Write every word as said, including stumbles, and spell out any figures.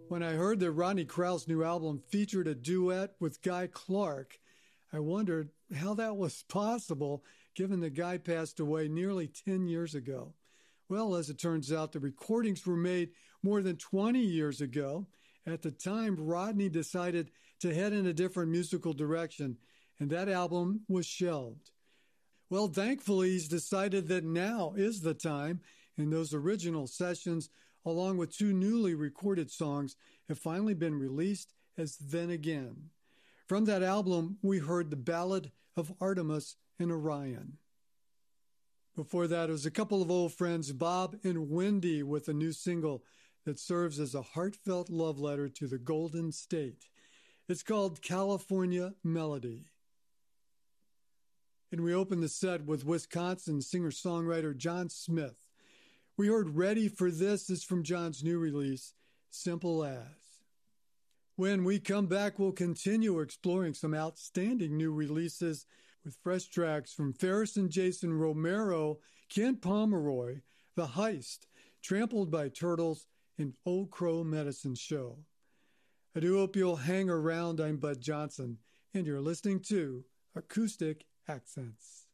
When I heard that Rodney Crowell's new album featured a duet with Guy Clark, I wondered how that was possible, given that Guy passed away nearly ten years ago. Well, as it turns out, the recordings were made more than twenty years ago. At the time, Rodney decided to head in a different musical direction, and that album was shelved. Well, thankfully, he's decided that now is the time, and those original sessions, along with two newly recorded songs, have finally been released as Then Again. From that album, we heard the Ballad of Artemis and Orion. Before that, it was a couple of old friends, Bob and Wendy, with a new single that serves as a heartfelt love letter to the Golden State. It's called California Melody. And we opened the set with Wisconsin singer-songwriter John Smith. We heard Ready for This is from John's new release, Simple As. When we come back, we'll continue exploring some outstanding new releases with fresh tracks from Ferris and Jason Romero, Ken Pomeroy, The Heist, Trampled by Turtles, and Old Crow Medicine Show. I do hope you'll hang around. I'm Bud Johnson, and you're listening to Acoustic Accents.